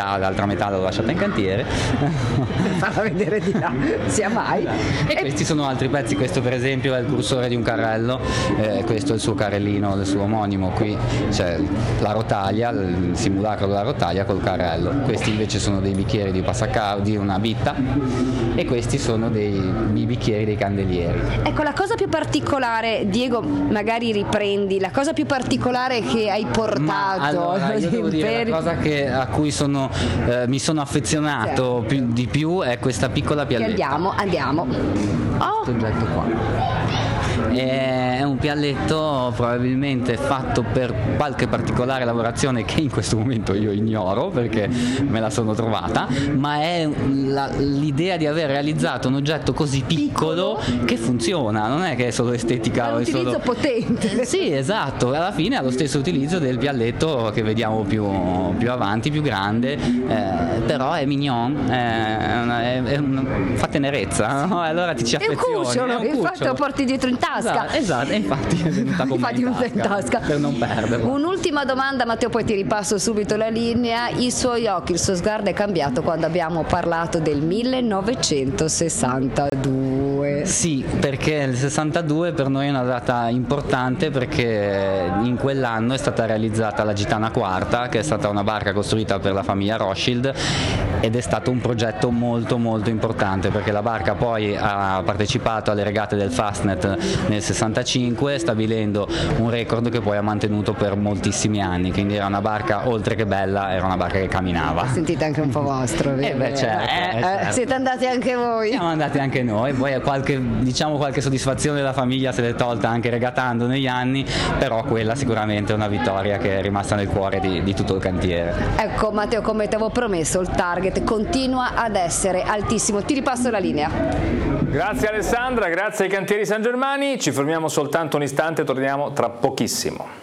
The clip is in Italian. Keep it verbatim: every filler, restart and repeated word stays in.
metà, l'altra metà l'ho lasciata in cantiere. Farla vedere di là, sia mai. E questi sono altri pezzi, questo per esempio è il cursore di un carrello, eh, questo è il suo carrellino, il suo omonimo, qui c'è la rotaglia, il simulacro della rotaglia col carrello, questi invece sono dei bicchieri di passacavo, di una bitta, e questi sono dei bicchieri dei candelieri. Ecco, la cosa più particolare, Diego, magari riprendi, la cosa più particolare che hai portato. Ma allora, io devo dire, per... la cosa che, a cui sono, eh, mi sono affezionato più, di più è questa piccola pialletta. Andiamo, andiamo. Oh. Questo oggetto qua. È un pialletto probabilmente fatto per qualche particolare lavorazione che in questo momento io ignoro perché me la sono trovata, ma è la, l'idea di aver realizzato un oggetto così piccolo, piccolo che funziona, non è che è solo estetica. È un utilizzo solo... potente. Sì, esatto, alla fine ha lo stesso utilizzo del pialletto che vediamo più, più avanti, più grande, eh, però è mignon, è una, è, è una, fa tenerezza, no? Allora ti ci affezioni. È un cucciolo, infatti lo porti dietro in tasca. Esatto, esatto, e infatti è venuta con me in tasca, in tasca per non perderla. Un'ultima domanda, Matteo, poi ti ripasso subito la linea. I suoi occhi, il suo sguardo è cambiato quando abbiamo parlato del millenovecentosessantadue. Sì, perché il sessantadue per noi è una data importante perché in quell'anno è stata realizzata la Gitana Quarta, che è stata una barca costruita per la famiglia Rothschild, ed è stato un progetto molto molto importante perché la barca poi ha partecipato alle regate del Fastnet nel sessantacinque, stabilendo un record che poi ha mantenuto per moltissimi anni, quindi era una barca oltre che bella, era una barca che camminava. Sentite anche un po' vostro, vero? Eh beh, certo, eh, eh, certo. Siete andati anche voi? Siamo andati anche noi, poi qualche, diciamo qualche soddisfazione della famiglia se l'è tolta anche regatando negli anni, però quella sicuramente è una vittoria che è rimasta nel cuore di, di tutto il cantiere. Ecco Matteo, come ti avevo promesso, il target continua ad essere altissimo. Ti ripasso la linea. Grazie Alessandra, grazie ai Cantieri San Germani, ci fermiamo soltanto un istante, torniamo tra pochissimo.